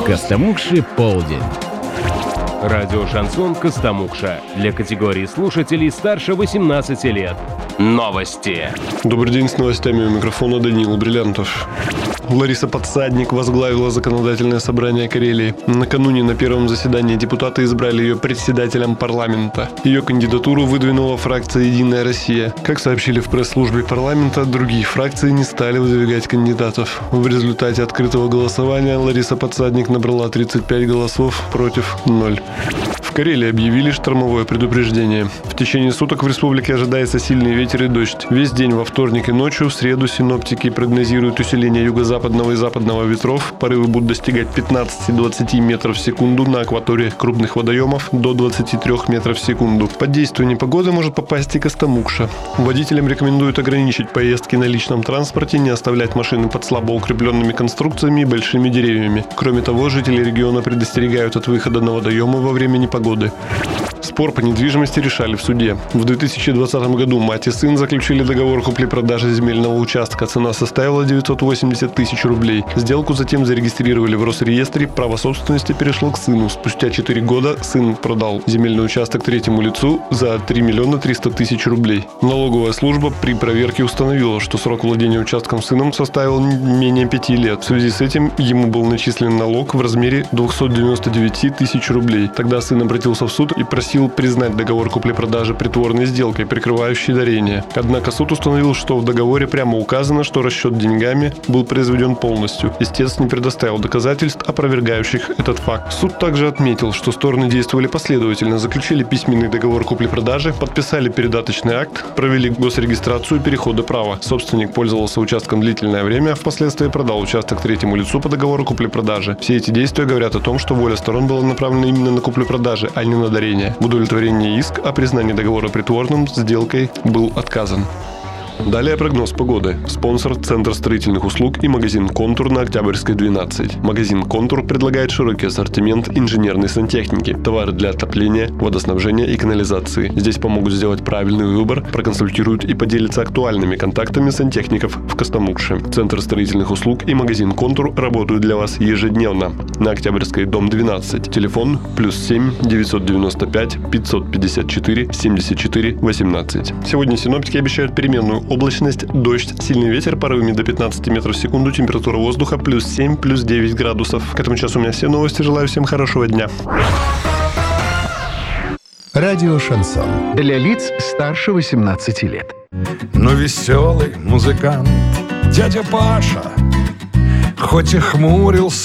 Костомукши полдень. Радио «Шансон» Костомукша. Для категории слушателей старше 18 лет. Новости. Добрый день, с новостями у микрофона Даниил Бриллиантов. Лариса Подсадник возглавила законодательное собрание Карелии. Накануне на первом заседании депутаты избрали ее председателем парламента. Ее кандидатуру выдвинула фракция «Единая Россия». Как сообщили в пресс-службе парламента, другие фракции не стали выдвигать кандидатов. В результате открытого голосования Лариса Подсадник набрала 35 голосов против 0. В Карелии объявили штормовое предупреждение. В течение суток в республике ожидается сильный ветер и дождь. Весь день во вторник и ночью, в среду синоптики прогнозируют усиление юго-западного и западного ветров. Порывы будут достигать 15-20 метров в секунду, на акватории крупных водоемов до 23 метров в секунду. Под действие непогоды может попасть и Костомукша. Водителям рекомендуют ограничить поездки на личном транспорте, не оставлять машины под слабо укрепленными конструкциями и большими деревьями. Кроме того, жители региона предостерегают от выхода на водоемы во время непогоды. Спор по недвижимости решали в суде. В 2020 году мать и сын заключили договор купли-продажи земельного участка. Цена составила 980 тысяч рублей. Сделку затем зарегистрировали в Росреестре. Право собственности перешло к сыну. Спустя 4 года сын продал земельный участок третьему лицу за 3 миллиона 300 тысяч рублей. Налоговая служба при проверке установила, что срок владения участком сыном составил менее 5 лет. В связи с этим ему был начислен налог в размере 299 тысяч рублей. Тогда сын обратился в суд и просил признать договор купли-продажи притворной сделкой, прикрывающей дарение. Однако суд установил, что в договоре прямо указано, что расчет деньгами был произведен полностью. Истец не предоставил доказательств, опровергающих этот факт. Суд также отметил, что стороны действовали последовательно, заключили письменный договор купли-продажи, подписали передаточный акт, провели госрегистрацию перехода права. Собственник пользовался участком длительное время, а впоследствии продал участок третьему лицу по договору купли-продажи. Все эти действия говорят о том, что воля сторон была направлена именно на куплю-продажи, а не на дарение. В удовлетворении иск о признании договора притворным сделкой был отказан. Далее прогноз погоды. Спонсор – Центр строительных услуг и магазин «Контур» на Октябрьской, 12. Магазин «Контур» предлагает широкий ассортимент инженерной сантехники, товары для отопления, водоснабжения и канализации. Здесь помогут сделать правильный выбор, проконсультируют и поделятся актуальными контактами сантехников в Костомукше. Центр строительных услуг и магазин «Контур» работают для вас ежедневно. На Октябрьской, дом 12. Телефон +7 995 554 74 18. Сегодня синоптики обещают переменную облачность, дождь, сильный ветер, порывами до 15 метров в секунду, температура воздуха +7, +9 градусов. К этому часу у меня все новости. Желаю всем хорошего дня. Радио «Шансон». Для лиц старше 18 лет. Но веселый музыкант дядя Паша, хоть и хмурился